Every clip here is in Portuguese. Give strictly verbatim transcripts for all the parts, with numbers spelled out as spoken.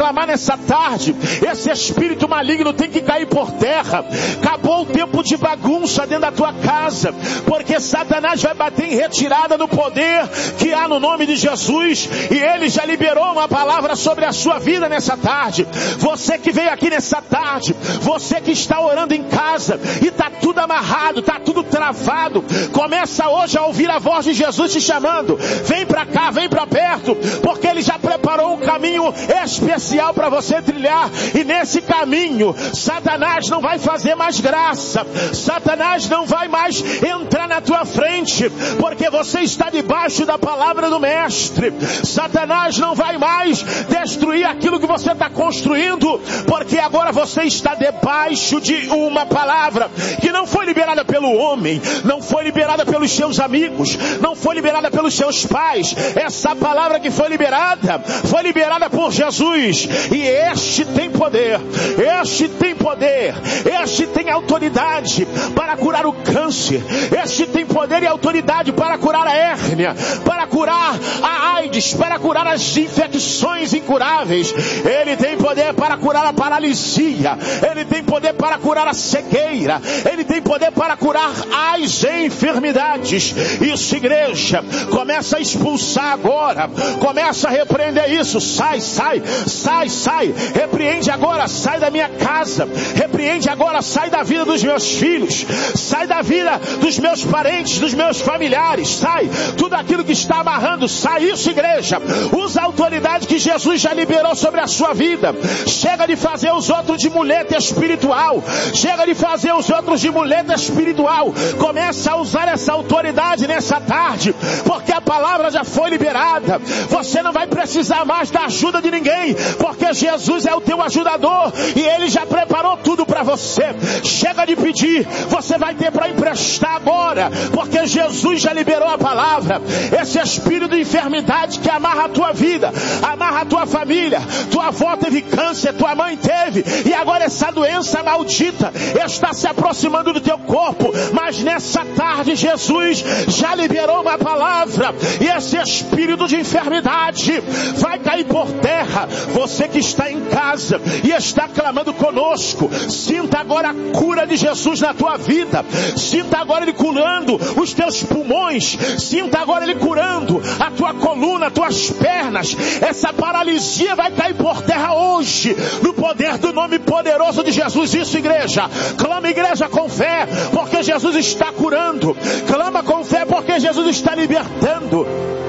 clamar nessa tarde, esse espírito maligno tem que cair por terra. Acabou o tempo de bagunça dentro da tua casa, porque Satanás vai bater em retirada no poder que há no nome de Jesus, e ele já liberou uma palavra sobre a sua vida nessa tarde. Você que veio aqui nessa tarde, você que está orando em casa e está tudo amarrado, está tudo travado, começa hoje a ouvir a voz de Jesus te chamando. Vem para cá, vem para perto, porque ele já preparou um caminho especial para você trilhar, e nesse caminho Satanás não vai fazer mais graça, Satanás não vai mais entrar na tua frente, porque você está debaixo da palavra do mestre. Satanás não vai mais destruir aquilo que você está construindo, porque agora você está debaixo de uma palavra que não foi liberada pelo homem, não foi liberada pelos seus amigos, não foi liberada pelos seus pais. Essa palavra que foi liberada, foi liberada por Jesus, e este tem poder, este tem poder, este tem autoridade para curar o câncer, este tem poder e autoridade para curar a hérnia, para curar a AIDS, para curar as infecções incuráveis. Ele tem poder para curar a paralisia, ele tem poder para curar a cegueira, ele tem poder para curar as enfermidades. Isso, igreja, começa a expulsar agora, começa a repreender isso. Sai, sai, sai, sai, repreende agora, sai da minha casa, repreende agora, sai da vida dos meus filhos, sai da vida dos meus parentes, dos meus familiares, sai, tudo aquilo que está amarrando, sai. Isso, igreja, usa a autoridade que Jesus já liberou sobre a sua vida. Chega de fazer os outros de muleta espiritual, chega de fazer os outros de muleta espiritual, começa a usar essa autoridade nessa tarde, porque a palavra já foi liberada. Você não vai precisar mais da ajuda de ninguém, porque Jesus é o teu ajudador, e ele já preparou tudo para você. Chega de pedir, você vai ter para emprestar agora, porque Jesus já liberou a palavra. Esse espírito de enfermidade que amarra a tua vida, amarra a tua família, tua avó teve câncer, tua mãe teve, e agora essa doença maldita está se aproximando do teu corpo, mas nessa tarde Jesus já liberou uma palavra, e esse espírito de enfermidade vai cair por terra. Você que está em casa e está clamando conosco, sinta agora a cura de Jesus na tua vida, sinta agora ele curando os teus pulmões, sinta agora ele curando a tua coluna, tuas pernas. Essa paralisia vai cair por terra hoje, no poder do nome poderoso de Jesus. Isso, igreja, clama, igreja, com fé, porque Jesus está curando. Clama com fé, porque Jesus está libertando.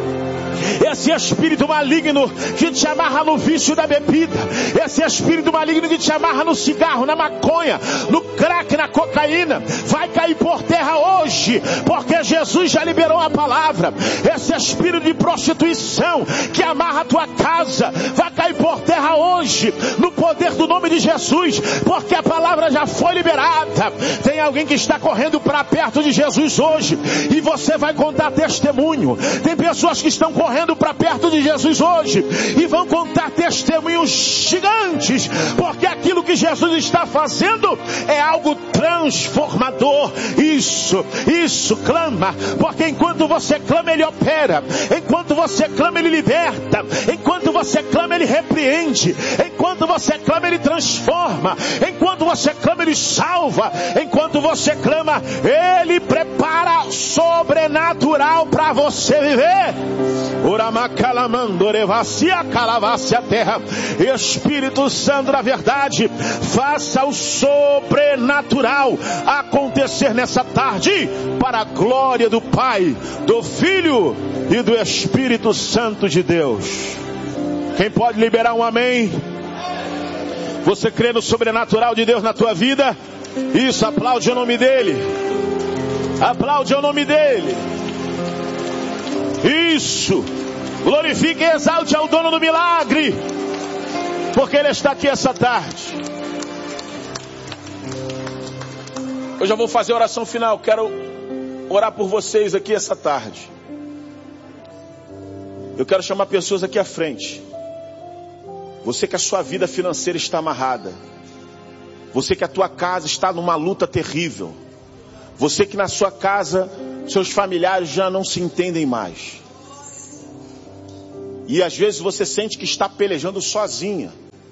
Esse espírito maligno que te amarra no vício da bebida, esse espírito maligno que te amarra no cigarro, na maconha, no crack, na cocaína, vai cair por terra hoje, porque Jesus já liberou a palavra. Esse espírito de prostituição que amarra a tua casa, vai cair por terra hoje, no poder do nome de Jesus, porque a palavra já foi liberada. Tem alguém que está correndo para perto de Jesus hoje, e você vai contar testemunho. Tem pessoas que estão correndo para perto de Jesus hoje, e vão contar testemunhos gigantes, porque aquilo que Jesus está fazendo é algo transformador. Isso, isso, clama, porque enquanto você clama, ele opera. Enquanto você clama, ele liberta. Enquanto você clama, ele repreende. Enquanto você clama, ele transforma. Enquanto você clama, ele salva. Enquanto você clama, ele prepara sobrenatural para você viver. Espírito Santo da verdade, faça o sobrenatural acontecer nessa tarde, para a glória do Pai, do Filho e do Espírito Santo de Deus. Quem pode liberar um amém? Você crê no sobrenatural de Deus na tua vida? Isso, aplaude o nome dele. Aplaude o nome dele. Isso. Glorifique e exalte ao dono do milagre, porque ele está aqui essa tarde. Eu já vou fazer a oração final. Quero orar por vocês aqui essa tarde. Eu quero chamar pessoas aqui à frente. Você que a sua vida financeira está amarrada, você que a tua casa está numa luta terrível, você que na sua casa seus familiares já não se entendem mais, e às vezes você sente que está pelejando sozinha.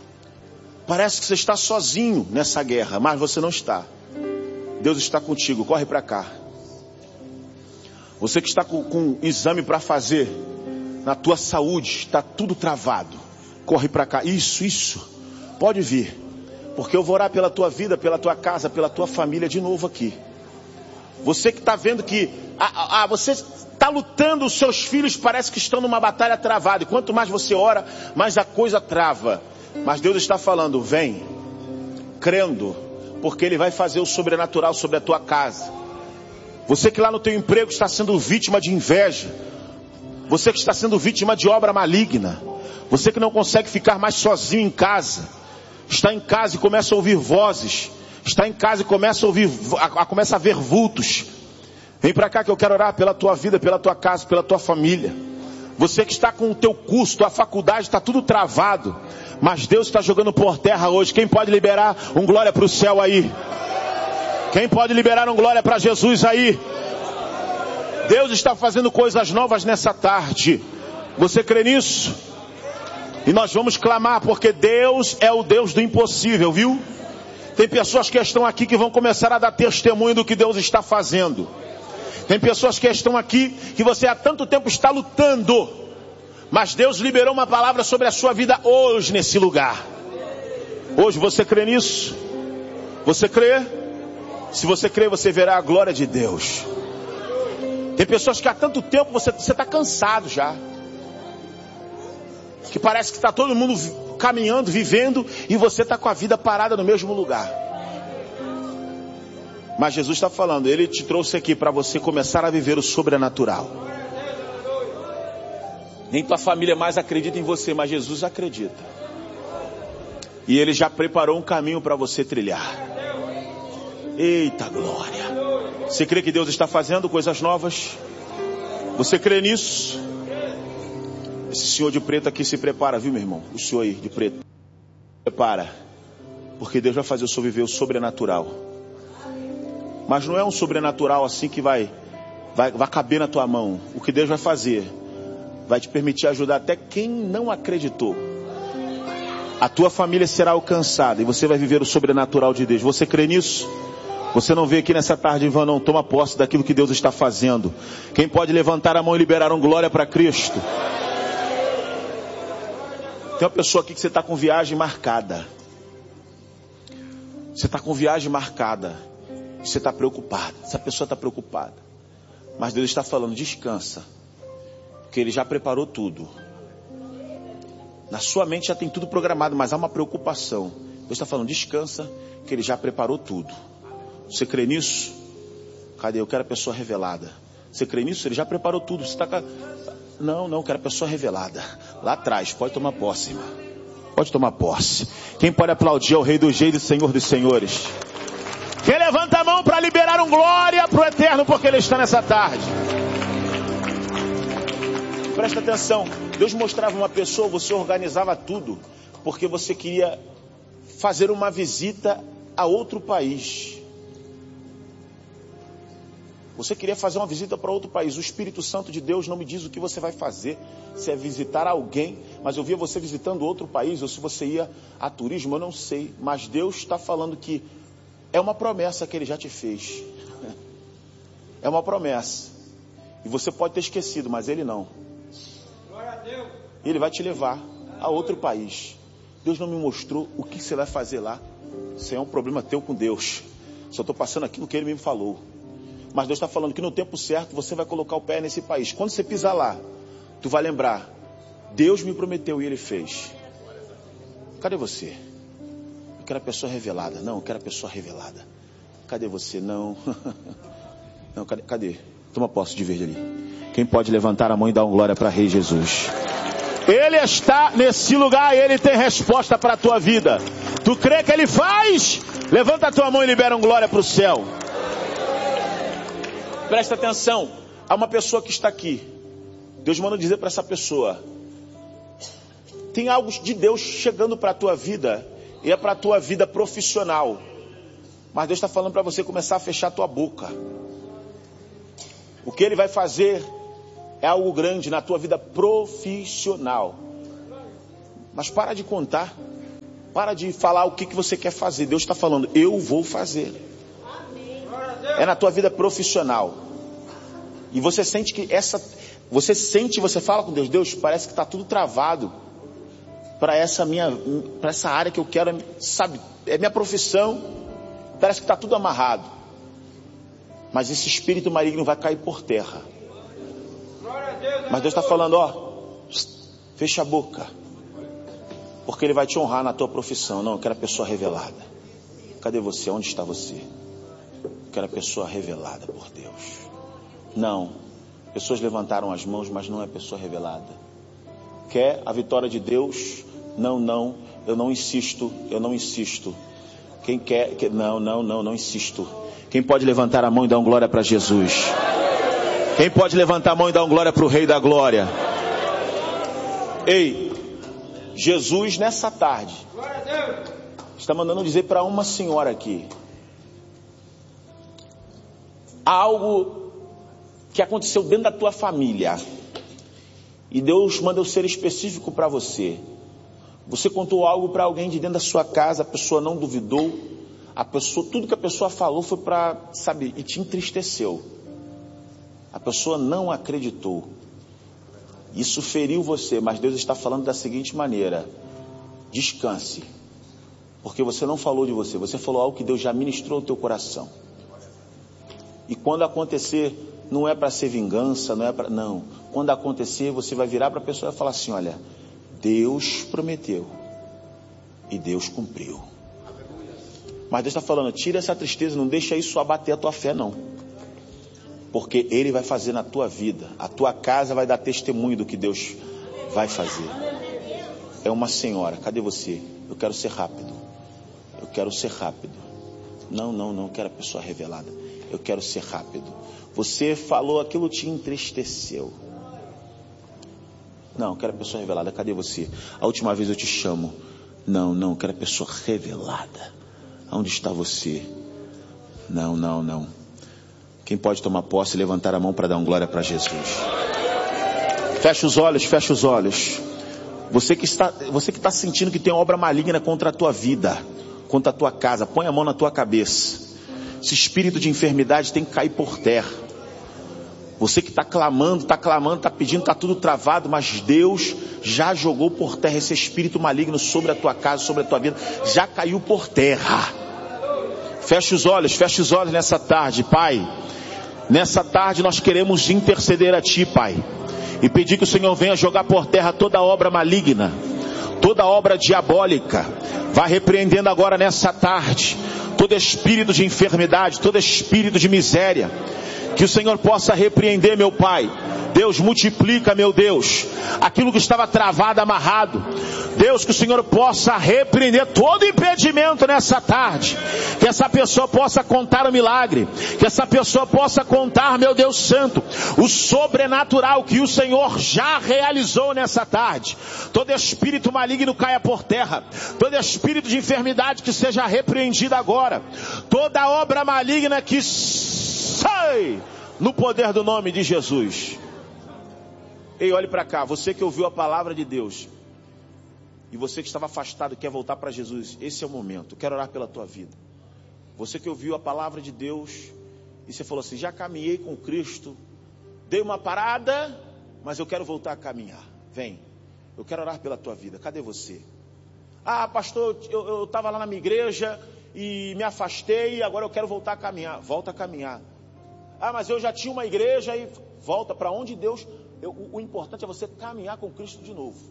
Parece que você está sozinho nessa guerra, mas você não está. Deus está contigo, corre para cá. Você que está com, com exame para fazer na tua saúde, está tudo travado, corre para cá. Isso, isso, pode vir, porque eu vou orar pela tua vida, pela tua casa, pela tua família de novo aqui. Você que está vendo que ah, ah, você está lutando, os seus filhos parece que estão numa batalha travada, e quanto mais você ora, mais a coisa trava. Mas Deus está falando, vem, crendo, porque Ele vai fazer o sobrenatural sobre a tua casa. Você que lá no teu emprego está sendo vítima de inveja, você que está sendo vítima de obra maligna, você que não consegue ficar mais sozinho em casa, está em casa e começa a ouvir vozes, está em casa e começa a ouvir, a, a, começa a ver vultos. Vem para cá que eu quero orar pela tua vida, pela tua casa, pela tua família. Você que está com o teu curso, tua faculdade, está tudo travado, mas Deus está jogando por terra hoje. Quem pode liberar um glória para o céu aí? Quem pode liberar um glória para Jesus aí? Deus está fazendo coisas novas nessa tarde. Você crê nisso? E nós vamos clamar, porque Deus é o Deus do impossível, viu? Tem pessoas que estão aqui que vão começar a dar testemunho do que Deus está fazendo. Tem pessoas que estão aqui que você há tanto tempo está lutando, mas Deus liberou uma palavra sobre a sua vida hoje nesse lugar. Hoje você crê nisso? Você crê? Se você crê, você verá a glória de Deus. Tem pessoas que há tanto tempo você está cansado já, que parece que está todo mundo caminhando, vivendo, e você está com a vida parada no mesmo lugar. Mas Jesus está falando, Ele te trouxe aqui para você começar a viver o sobrenatural. Nem tua família mais acredita em você, mas Jesus acredita. E Ele já preparou um caminho para você trilhar. Eita glória! Você crê que Deus está fazendo coisas novas? Você crê nisso? Esse senhor de preto aqui se prepara, viu, meu irmão? O senhor aí de preto. Prepara. Porque Deus vai fazer o senhor viver o sobrenatural. Mas não é um sobrenatural assim que vai, vai, vai caber na tua mão. O que Deus vai fazer vai te permitir ajudar até quem não acreditou. A tua família será alcançada e você vai viver o sobrenatural de Deus. Você crê nisso? Você não veio aqui nessa tarde em vão, não. Toma posse daquilo que Deus está fazendo. Quem pode levantar a mão e liberar um glória para Cristo? Tem uma pessoa aqui que você está com viagem marcada. Você está com viagem marcada. Você está preocupado. Essa pessoa está preocupada. Mas Deus está falando, descansa. Porque Ele já preparou tudo. Na sua mente já tem tudo programado, mas há uma preocupação. Deus está falando, descansa, que Ele já preparou tudo. Você crê nisso? Cadê? Eu quero a pessoa revelada. Você crê nisso? Ele já preparou tudo. Você está... Não, não, eu quero a pessoa revelada. Lá atrás, pode tomar posse, irmão. Pode tomar posse. Quem pode aplaudir é o Rei dos Reis e Senhor dos Senhores. Quem levanta a mão para liberar um glória para o eterno, porque Ele está nessa tarde. Presta atenção. Deus mostrava uma pessoa, você organizava tudo, porque você queria fazer uma visita a outro país. Você queria fazer uma visita para outro país. O Espírito Santo de Deus não me diz o que você vai fazer. Se é visitar alguém, mas eu via você visitando outro país, ou se você ia a turismo, eu não sei. Mas Deus está falando que é uma promessa que Ele já te fez. É uma promessa. E você pode ter esquecido, mas Ele não. Ele vai te levar a outro país. Deus não me mostrou o que você vai fazer lá. Isso é um problema teu com Deus. Só estou passando aquilo que Ele me falou. Mas Deus está falando que no tempo certo você vai colocar o pé nesse país. Quando você pisar lá, tu vai lembrar, Deus me prometeu e Ele fez. Cadê você? Eu quero a pessoa revelada. Não, eu quero a pessoa revelada. Cadê você? Não. Não, cadê? Cadê? Toma posse de verde ali. Quem pode levantar a mão e dar um glória para Rei Jesus? Ele está nesse lugar e Ele tem resposta para a tua vida. Tu crê que Ele faz? Levanta a tua mão e libera um glória para o céu. Presta atenção. Há uma pessoa que está aqui. Deus manda dizer para essa pessoa: tem algo de Deus chegando para a tua vida. E é para a tua vida profissional. Mas Deus está falando para você começar a fechar a tua boca. O que Ele vai fazer é algo grande na tua vida profissional. Mas para de contar. Para de falar o que, que você quer fazer. Deus está falando, eu vou fazer. É na tua vida profissional. E você sente que essa... Você sente, você fala com Deus, Deus, parece que está tudo travado. Para essa minha... Para essa área que eu quero, sabe? É minha profissão. Parece que está tudo amarrado. Mas esse espírito maligno vai cair por terra. Mas Deus está falando, ó, fecha a boca, porque Ele vai te honrar na tua profissão. Não, eu quero a pessoa revelada. Cadê você? Onde está você? Eu quero a pessoa revelada por Deus. Não, pessoas levantaram as mãos, mas não é pessoa revelada. Quer a vitória de Deus? Não, não, eu não insisto, eu não insisto. Quem quer, que, não, não, não, não insisto. Quem pode levantar a mão e dar uma glória para Jesus? Quem pode levantar a mão e dar uma glória para o Rei da Glória? Ei, Jesus nessa tarde está mandando dizer para uma senhora aqui. Há algo que aconteceu dentro da tua família. E Deus manda eu ser específico para você. Você contou algo para alguém de dentro da sua casa, a pessoa não duvidou. A pessoa, tudo que a pessoa falou foi para, sabe, e te entristeceu. A pessoa não acreditou. Isso feriu você, mas Deus está falando da seguinte maneira: descanse, porque você não falou de você, você falou algo que Deus já ministrou no teu coração. E quando acontecer, não é para ser vingança, não é para, não. Quando acontecer, você vai virar para a pessoa e falar assim: olha, Deus prometeu e Deus cumpriu. Mas Deus está falando, tira essa tristeza, não deixa isso abater a tua fé, não. Porque Ele vai fazer na tua vida. A tua casa vai dar testemunho do que Deus vai fazer. É uma senhora, cadê você? Eu quero ser rápido. Eu quero ser rápido. Não, não, não, eu quero a pessoa revelada. Eu quero ser rápido. Você falou, aquilo te entristeceu. Não, eu quero a pessoa revelada. Cadê você? A última vez eu te chamo. Não, não, eu quero a pessoa revelada. Onde está você? Não, não, não. Quem pode tomar posse e levantar a mão para dar uma glória para Jesus? Fecha os olhos, fecha os olhos. Você que está, você que está sentindo que tem obra maligna contra a tua vida, contra a tua casa, põe a mão na tua cabeça. Esse espírito de enfermidade tem que cair por terra. Você que está clamando, está clamando, está pedindo, está tudo travado, mas Deus já jogou por terra esse espírito maligno sobre a tua casa, sobre a tua vida, já caiu por terra. Fecha os olhos, fecha os olhos nessa tarde, Pai. Nessa tarde nós queremos interceder a Ti, Pai, e pedir que o Senhor venha jogar por terra toda obra maligna, toda obra diabólica. Vai repreendendo agora nessa tarde todo espírito de enfermidade, todo espírito de miséria. Que o Senhor possa repreender, meu Pai. Deus, multiplica, meu Deus, aquilo que estava travado, amarrado. Deus, que o Senhor possa repreender todo impedimento nessa tarde. Que essa pessoa possa contar o milagre. Que essa pessoa possa contar, meu Deus santo, o sobrenatural que o Senhor já realizou nessa tarde. Todo espírito maligno caia por terra. Todo espírito de enfermidade que seja repreendido agora. Toda obra maligna que sai no poder do nome de Jesus. Ei, olhe para cá, você que ouviu a palavra de Deus e você que estava afastado e quer voltar para Jesus, esse é o momento. Eu quero orar pela tua vida. Você que ouviu a palavra de Deus e você falou assim, já caminhei com Cristo, dei uma parada, mas eu quero voltar a caminhar. Vem, eu quero orar pela tua vida. Cadê você? Ah, pastor, eu estava lá na minha igreja e me afastei e agora eu quero voltar a caminhar. Volta a caminhar. Ah, mas eu já tinha uma igreja e volta para onde Deus... Eu, o, o importante é você caminhar com Cristo de novo.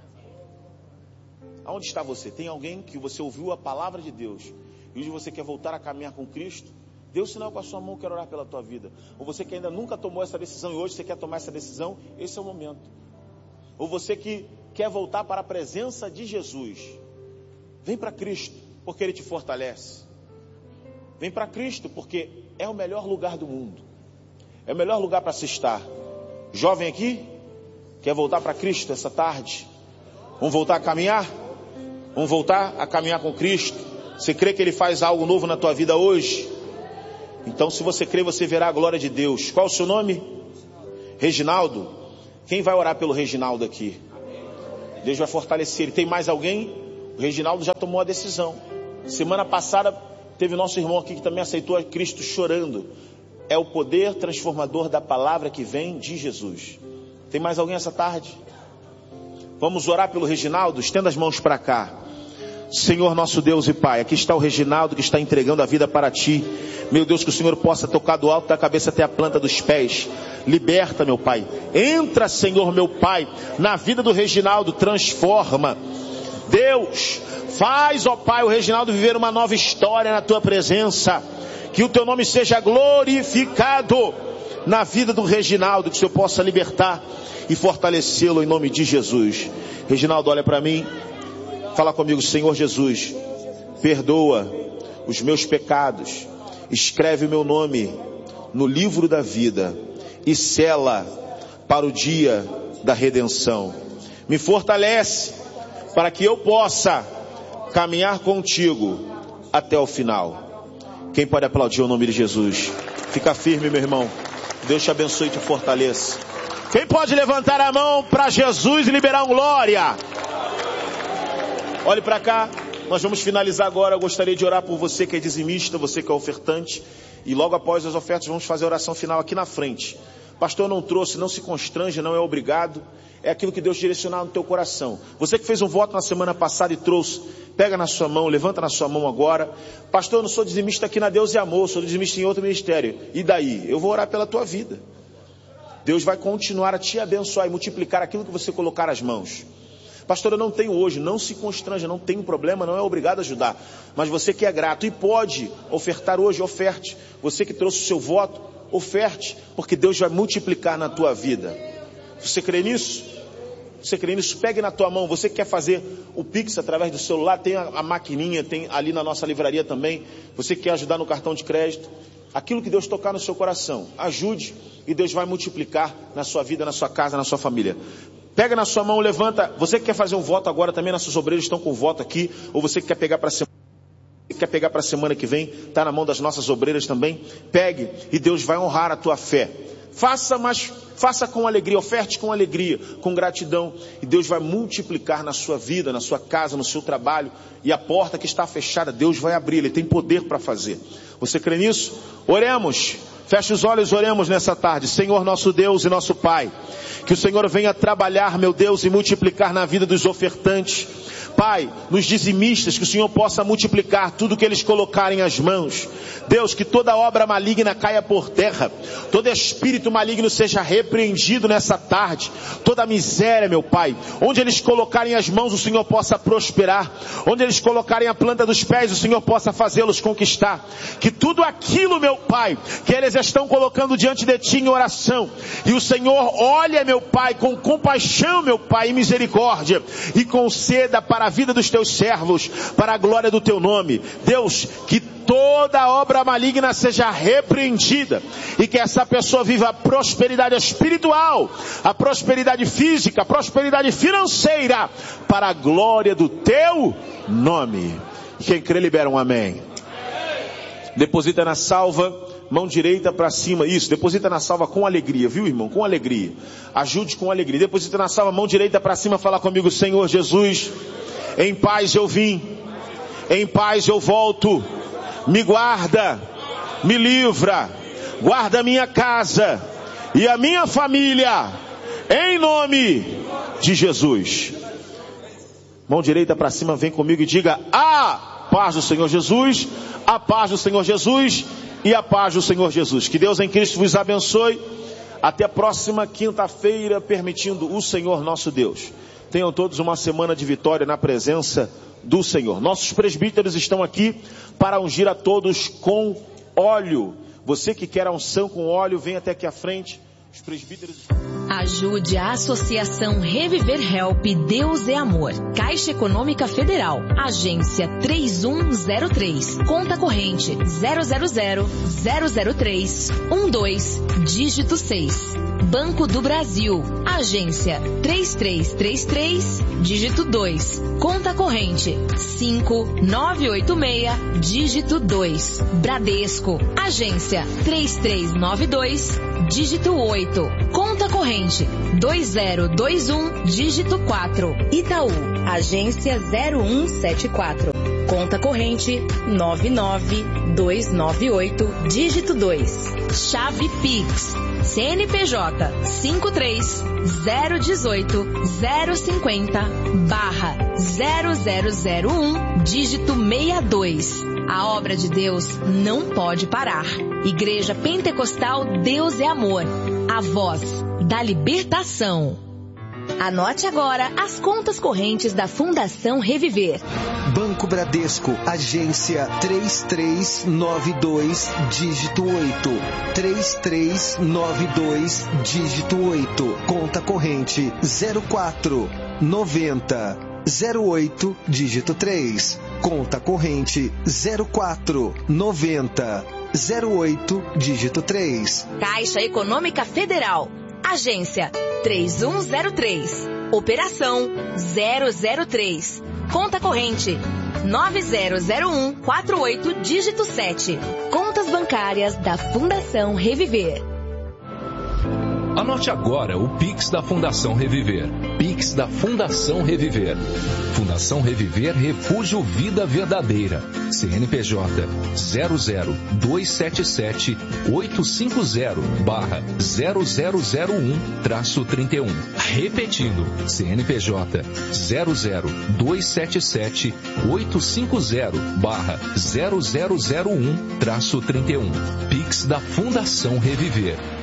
Aonde está você? Tem alguém que você ouviu a palavra de Deus e hoje você quer voltar a caminhar com Cristo? Dê um sinal com a sua mão, quero orar pela tua vida. Ou você que ainda nunca tomou essa decisão e hoje você quer tomar essa decisão, esse é o momento. Ou você que quer voltar para a presença de Jesus, vem para Cristo, porque Ele te fortalece. Vem para Cristo, porque é o melhor lugar do mundo. É o melhor lugar para se estar. Jovem aqui, quer voltar para Cristo essa tarde? Vamos voltar a caminhar? Vamos voltar a caminhar com Cristo? Você crê que Ele faz algo novo na tua vida hoje? Então, se você crê, você verá a glória de Deus. Qual o seu nome? Reginaldo? Quem vai orar pelo Reginaldo aqui? Deus vai fortalecer ele. Tem mais alguém? O Reginaldo já tomou a decisão. Semana passada teve nosso irmão aqui que também aceitou a Cristo chorando. É o poder transformador da palavra que vem de Jesus. Tem mais alguém essa tarde? Vamos orar pelo Reginaldo? Estenda as mãos para cá. Senhor nosso Deus e Pai, aqui está o Reginaldo que está entregando a vida para Ti. Meu Deus, que o Senhor possa tocar do alto da cabeça até a planta dos pés. Liberta, meu Pai. Entra, Senhor, meu Pai, na vida do Reginaldo, transforma. Deus, faz, ó Pai, o Reginaldo viver uma nova história na Tua presença. Que o Teu nome seja glorificado na vida do Reginaldo, que o Senhor possa libertar e fortalecê-lo em nome de Jesus. Reginaldo, olha para mim, fala comigo. Senhor Jesus, perdoa os meus pecados, escreve o meu nome no livro da vida e sela para o dia da redenção. Me fortalece para que eu possa caminhar contigo até o final. Quem pode aplaudir o nome de Jesus? Fica firme, meu irmão. Deus te abençoe e te fortaleça. Quem pode levantar a mão para Jesus e liberar um glória? Olhe para cá. Nós vamos finalizar agora. Eu gostaria de orar por você que é dizimista, você que é ofertante. E logo após as ofertas vamos fazer a oração final aqui na frente. Pastor, não trouxe, não se constrange, não é obrigado. É aquilo que Deus direcionar no teu coração. Você que fez um voto na semana passada e trouxe, pega na sua mão, levanta na sua mão agora. Pastor, eu não sou dizimista aqui na Deus e Amor, sou dizimista em outro ministério. E daí? Eu vou orar pela tua vida. Deus vai continuar a te abençoar e multiplicar aquilo que você colocar as mãos. Pastor, eu não tenho hoje, não se constranja, não tem problema, não é obrigado a ajudar. Mas você que é grato e pode ofertar hoje, oferte. Você que trouxe o seu voto, oferte, porque Deus vai multiplicar na tua vida. Você crê nisso? Você crê nisso? Pegue na tua mão. Você que quer fazer o Pix através do celular, tem a, a maquininha, tem ali na nossa livraria também. Você que quer ajudar no cartão de crédito. Aquilo que Deus tocar no seu coração, ajude e Deus vai multiplicar na sua vida, na sua casa, na sua família. Pega na sua mão, levanta. Você que quer fazer um voto agora também, nossos obreiros estão com voto aqui. Ou você que quer pegar para a semana, quer pegar para a semana que vem, está na mão das nossas obreiras também. Pegue e Deus vai honrar a tua fé. Faça, mas faça com alegria, oferte com alegria, com gratidão. E Deus vai multiplicar na sua vida, na sua casa, no seu trabalho. E a porta que está fechada, Deus vai abrir. Ele tem poder para fazer. Você crê nisso? Oremos. Feche os olhos, oremos nessa tarde. Senhor nosso Deus e nosso Pai, que o Senhor venha trabalhar, meu Deus, e multiplicar na vida dos ofertantes. Pai, nos dizimistas, que o Senhor possa multiplicar tudo que eles colocarem as mãos. Deus, que toda obra maligna caia por terra. Todo espírito maligno seja repreendido nessa tarde. Toda miséria, meu Pai, onde eles colocarem as mãos, o Senhor possa prosperar. Onde eles colocarem a planta dos pés, o Senhor possa fazê-los conquistar. Que tudo aquilo, meu Pai, que eles estão colocando diante de Ti em oração, e o Senhor olha, meu Pai, com compaixão, meu Pai, e misericórdia, e conceda para a vida dos Teus servos, para a glória do Teu nome. Deus, que toda obra maligna seja repreendida, e que essa pessoa viva a prosperidade espiritual, a prosperidade física, a prosperidade financeira, para a glória do Teu nome. Quem crê, libera um amém. Deposita na salva, mão direita para cima. Isso, deposita na salva com alegria, viu, irmão? Com alegria. Ajude com alegria. Deposita na salva, mão direita para cima. Fala comigo. Senhor Jesus, em paz eu vim, em paz eu volto. Me guarda, me livra, guarda a minha casa e a minha família, em nome de Jesus. Mão direita para cima, vem comigo e diga: a paz do Senhor Jesus, a paz do Senhor Jesus e a paz do Senhor Jesus. Que Deus em Cristo vos abençoe. Até a próxima quinta-feira, permitindo o Senhor nosso Deus. Tenham todos uma semana de vitória na presença do Senhor. Nossos presbíteros estão aqui para ungir a todos com óleo. Você que quer a unção com óleo, vem até aqui à frente. Os presbíteros... Ajude a Associação Reviver Help Deus é Amor. Caixa Econômica Federal. Agência três um zero três. Conta corrente zero zero zero zero zero três um dois, dígito seis. Banco do Brasil. Agência três três três três, dígito dois. Conta corrente cinco nove oito seis, dígito dois. Bradesco. Agência três três nove dois, dígito oito. Conta corrente dois zero dois um, dígito quatro. Itaú. agência zero um sete quatro, conta corrente nove nove dois nove oito, dígito dois. Chave Pix, C N P J cinco três zero um oito zero cinco zero barra zero zero zero um, dígito sessenta e dois. A obra de Deus não pode parar. Igreja Pentecostal Deus é Amor, a voz da libertação. Anote agora as contas correntes da Fundação Reviver. Banco Bradesco, agência três três nove dois, dígito oito. três três nove dois, dígito oito. Conta corrente zero quatro noventa zero oito, dígito três. Conta corrente zero quatro noventa zero oito, dígito três. Caixa Econômica Federal, agência três um zero três, operação zero zero três, conta corrente nove zero zero um quatro oito, dígito sete. Contas bancárias da Fundação Reviver. Anote agora o Pix da Fundação Reviver. Pix da Fundação Reviver. Fundação Reviver Refúgio Vida Verdadeira. C N P J zero zero dois sete sete oito cinco zero barra zero zero zero um traço trinta e um. Repetindo, C N P J zero zero dois sete sete oito cinco zero barra zero zero zero um traço trinta e um. Pix da Fundação Reviver.